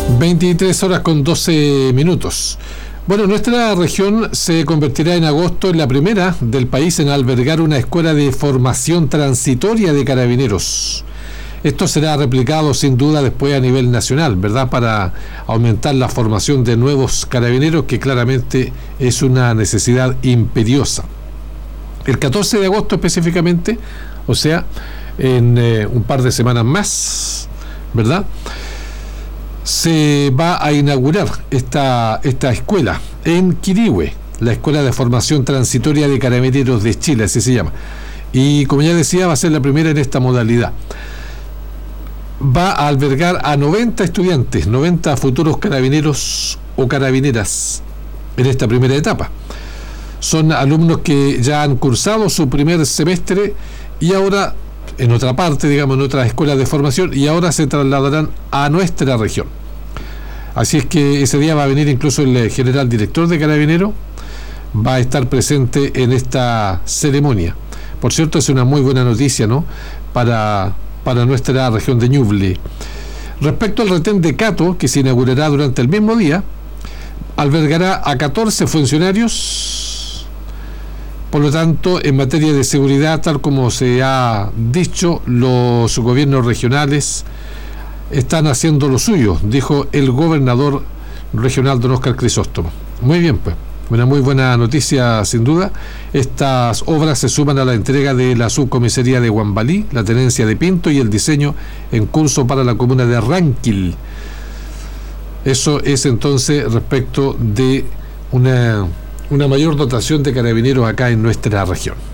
23 horas con 12 minutos. Bueno, nuestra región se convertirá en agosto en la primera del país en albergar una escuela de formación transitoria de carabineros. Esto será replicado sin duda después a nivel nacional, ¿verdad? Para aumentar la formación de nuevos carabineros, que claramente es una necesidad imperiosa. El 14 de agosto específicamente, o sea, en un par de semanas más, ¿verdad?, se va a inaugurar esta escuela en Quirihue, la Escuela de Formación Transitoria de Carabineros de Chile, así se llama. Y como ya decía, va a ser la primera en esta modalidad. Va a albergar a 90 estudiantes, 90 futuros carabineros o carabineras en esta primera etapa. Son alumnos que ya han cursado su primer semestre y ahora, en otra parte, digamos, en otras escuelas de formación, y ahora se trasladarán a nuestra región. Así es que ese día va a venir incluso el general director de Carabineros, va a estar presente en esta ceremonia. Por cierto, es una muy buena noticia, ¿no?, para nuestra región de Ñuble. Respecto al retén de Cato, que se inaugurará durante el mismo día, albergará a 14 funcionarios. Por lo tanto, en materia de seguridad, tal como se ha dicho, los gobiernos regionales están haciendo lo suyo, dijo el gobernador regional don Óscar Crisóstomo. Muy bien, pues, una muy buena noticia sin duda. Estas obras se suman a la entrega de la subcomisaría de Huambalí, la tenencia de Pinto y el diseño en curso para la comuna de Ranquil. Eso es entonces respecto de una mayor dotación de carabineros acá en nuestra región.